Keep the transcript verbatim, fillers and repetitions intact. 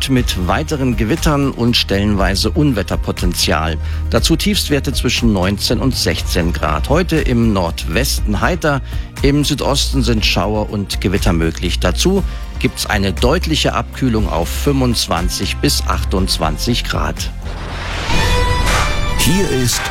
trübt mit weiteren Gewittern und stellenweise Unwetterpotenzial. Dazu Tiefstwerte zwischen neunzehn und sechzehn Grad. Heute im Nordwesten heiter, im Südosten sind Schauer und Gewitter möglich. Dazu gibt's eine deutliche Abkühlung auf fünfundzwanzig bis achtundzwanzig Grad. Hier ist